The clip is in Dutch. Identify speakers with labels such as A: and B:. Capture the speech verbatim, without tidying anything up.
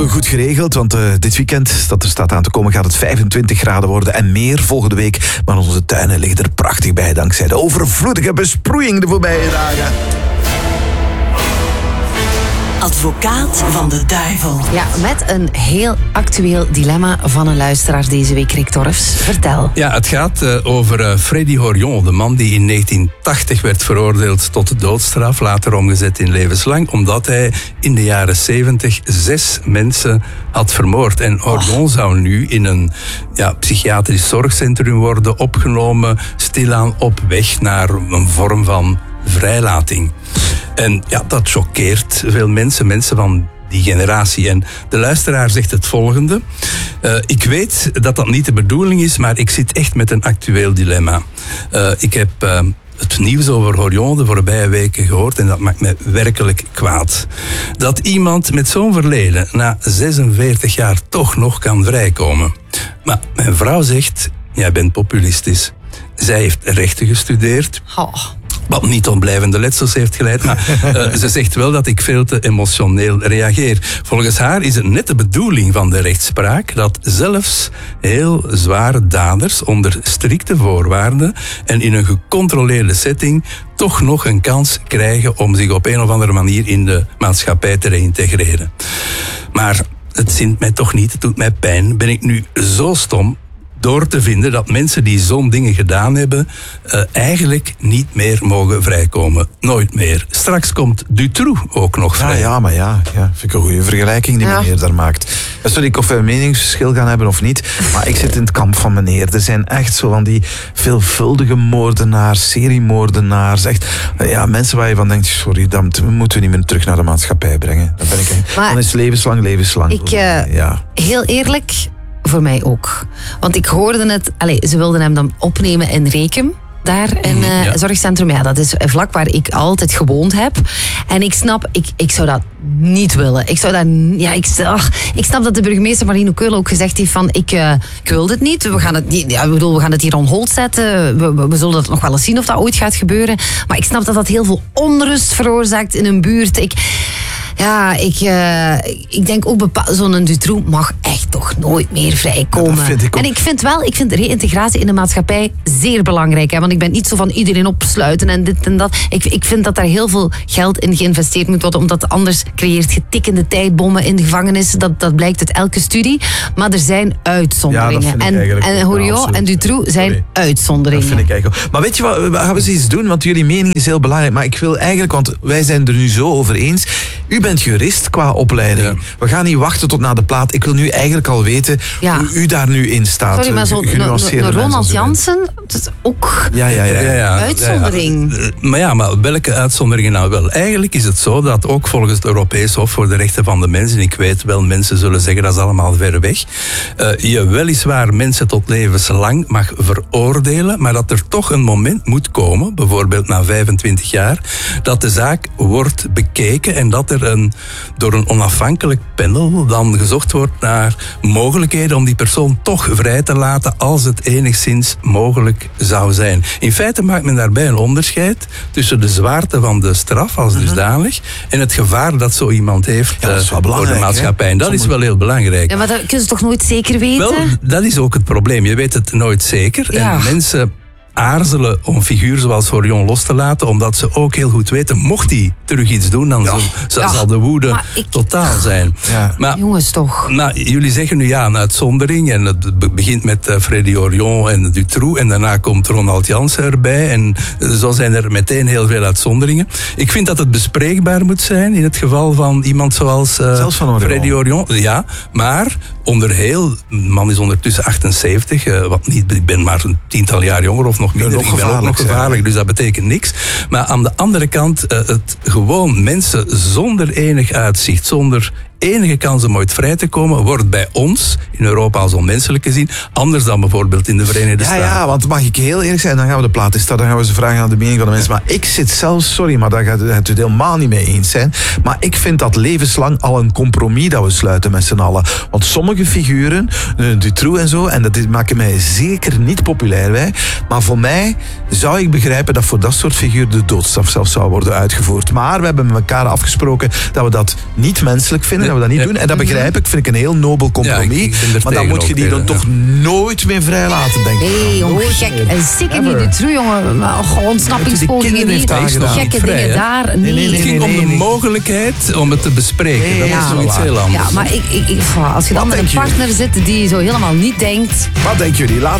A: Goed geregeld, want uh, dit weekend dat er staat aan te komen gaat het vijfentwintig graden worden en meer volgende week. Maar onze tuinen liggen er prachtig bij dankzij de overvloedige besproeiing de voorbije dagen.
B: Advocaat van de duivel.
C: Ja, met een heel actueel dilemma van een luisteraar deze week, Rick Torfs. Vertel.
D: Ja, het gaat uh, over uh, Freddy Horion, de man die in negentien tachtig werd veroordeeld tot de doodstraf, later omgezet in levenslang, omdat hij in de jaren zeventig zes mensen had vermoord. En Horion oh. zou nu in een ja, psychiatrisch zorgcentrum worden opgenomen, stilaan op weg naar een vorm van vrijlating. En ja, dat choqueert veel mensen, mensen van die generatie. En de luisteraar zegt het volgende. Uh, ik weet dat dat niet de bedoeling is, maar ik zit echt met een actueel dilemma. Uh, ik heb uh, het nieuws over Horion de voorbije weken gehoord en dat maakt me werkelijk kwaad. Dat iemand met zo'n verleden na zesenveertig jaar toch nog kan vrijkomen. Maar mijn vrouw zegt, jij bent populistisch. Zij heeft rechten gestudeerd.
C: Oh.
D: Wat niet tot blijvende letsels heeft geleid, maar uh, ze zegt wel dat ik veel te emotioneel reageer. Volgens haar is het net de bedoeling van de rechtspraak dat zelfs heel zware daders onder strikte voorwaarden en in een gecontroleerde setting toch nog een kans krijgen om zich op een of andere manier in de maatschappij te reïntegreren. Maar het zint mij toch niet, het doet mij pijn. Ben ik nu zo stom door te vinden dat mensen die zo'n dingen gedaan hebben uh, eigenlijk niet meer mogen vrijkomen. Nooit meer. Straks komt Dutroux ook nog vrij.
A: Ja, ja maar ja, ja. Vind ik een goede vergelijking die ja. meneer daar maakt. Sorry, ik of we een meningsverschil gaan hebben of niet, maar ik zit in het kamp van meneer. Er zijn echt zo van die veelvuldige moordenaars, seriemoordenaars, echt ja, mensen waar je van denkt, sorry, dan moeten we niet meer terug naar de maatschappij brengen. Dan, ben ik, maar dan is levenslang, levenslang.
C: Ik, uh, ja. Heel eerlijk, voor mij ook. Want ik hoorde het, allez, ze wilden hem dan opnemen in Rekem. Daar in uh, ja. zorgcentrum. Ja, dat is vlak waar ik altijd gewoond heb. En ik snap, ik, ik zou dat niet willen. Ik zou dat, ja, ik, ach, ik snap dat de burgemeester Marino Keulen ook gezegd heeft van, ik, uh, ik wil dit niet. We gaan het niet, ja, we bedoel, we gaan het hier on hold zetten. We, we, we zullen het nog wel eens zien of dat ooit gaat gebeuren. Maar ik snap dat dat heel veel onrust veroorzaakt in een buurt. Ik, ja, ik, uh, ik denk ook zo'n Dutroux mag echt toch nooit meer vrijkomen. Ja, ik en ik vind wel, ik vind reïntegratie in de maatschappij zeer belangrijk. Hè, want ik ben niet zo van iedereen opsluiten en dit en dat. Ik, ik vind dat daar heel veel geld in geïnvesteerd moet worden, omdat anders creëert je tikkende tijdbommen in de gevangenis. Dat, dat blijkt uit elke studie. Maar er zijn uitzonderingen.
A: Ja,
C: en en Horion en Dutroux zijn Sorry. uitzonderingen.
A: Dat vind ik eigenlijk. Maar weet je wat, gaan we eens iets doen? Want jullie mening is heel belangrijk. Maar ik wil eigenlijk, want wij zijn er nu zo over eens. U bent jurist qua opleiding. Ja. We gaan niet wachten tot na de plaat. Ik wil nu eigenlijk al weten ja. hoe u daar nu in staat.
C: Sorry, maar zo'n Ronald Jansen, dat is ook
A: ja, ja, ja, ja, ja.
C: uitzondering.
D: Ja, ja. Maar ja, maar welke uitzonderingen nou wel? Eigenlijk is het zo dat ook volgens het Europees Hof voor de Rechten van de Mens, en ik weet wel, mensen zullen zeggen dat is allemaal ver weg, uh, je weliswaar mensen tot levenslang mag veroordelen, maar dat er toch een moment moet komen, bijvoorbeeld na vijfentwintig jaar, dat de zaak wordt bekeken en dat er een, door een onafhankelijk panel dan gezocht wordt naar mogelijkheden om die persoon toch vrij te laten als het enigszins mogelijk zou zijn. In feite maakt men daarbij een onderscheid tussen de zwaarte van de straf als dusdanig en het gevaar dat zo iemand heeft ja, dat uh, voor de maatschappij. En dat Sommige... is wel heel belangrijk.
C: Ja, maar dat kunnen ze toch nooit zeker weten?
D: Wel, dat is ook het probleem. Je weet het nooit zeker. Ja. En mensen aarzelen om een figuur zoals Horion los te laten, omdat ze ook heel goed weten, mocht hij terug iets doen, dan ja. zal, zal de woede ik... totaal zijn.
C: Ja. Maar, Jongens toch.
D: Maar jullie zeggen nu ja, een uitzondering, en het begint met uh, Freddy Horion en Dutroux, en daarna komt Ronald Jansen erbij, en zo zijn er meteen heel veel uitzonderingen. Ik vind dat het bespreekbaar moet zijn, in het geval van iemand zoals uh, Freddy Horion. Ja, maar onder heel, de man is ondertussen achtenzeventig, uh, wat niet, ik ben maar een tiental jaar jonger of nog minder.
A: Nog
D: ik ben ook nog gevaarlijk, dus dat betekent niks. Maar aan de andere kant, uh, het gewoon mensen zonder enig uitzicht, zonder enige kans om ooit vrij te komen, wordt bij ons in Europa als onmenselijk gezien, anders dan bijvoorbeeld in de Verenigde
A: ja,
D: Staten.
A: Ja, want mag ik heel eerlijk zijn, dan gaan we de plaat in staan, dan gaan we ze vragen aan de mening van de mensen. Maar ik zit zelfs, sorry, maar daar gaat u het helemaal niet mee eens zijn, maar ik vind dat levenslang al een compromis dat we sluiten met z'n allen. Want sommige figuren, Dutroux en zo, en dat maken mij zeker niet populair bij, maar voor mij zou ik begrijpen dat voor dat soort figuur de doodstraf zelfs zou worden uitgevoerd. Maar we hebben met elkaar afgesproken dat we dat niet menselijk vinden. dat we dat niet
D: Ja.
A: doen. En dat begrijp ik, vind ik een heel nobel compromis.
D: Ja, ik ben er
A: maar dan
D: tegen
A: moet je
D: ook,
A: die dan
D: ja.
A: toch nooit meer vrij laten, denk ik.
C: Hé, jongen,
A: Nooit
C: gek.
A: meer.
C: En zeker
A: Ever.
C: niet de true, jongen. Maar, oh, ontsnappingspogingen
A: kinderen heeft
C: hier.
A: aangedaan.
C: Gekke
D: Vrij,
C: dingen
D: hè?
C: daar. Nee,
A: Nee, nee,
D: Het
A: nee,
D: ging om de
A: nee.
D: mogelijkheid om het te bespreken.
A: Nee,
D: dat
A: ja.
D: is zoiets heel anders.
C: Ja, maar ik, ik, ik, als je dan
A: Wat
C: met een
A: denk je?
C: partner zit die zo helemaal niet denkt...
A: Wat denken jullie? Laat